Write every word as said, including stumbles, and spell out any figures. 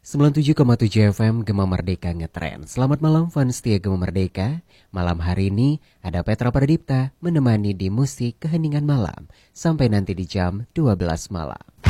sembilan puluh tujuh koma tujuh F M Gema Merdeka Ngetrend. Selamat malam fans setia Gema Merdeka. Malam hari ini ada Petra Pradipta menemani di musik keheningan malam sampai nanti di jam dua belas malam.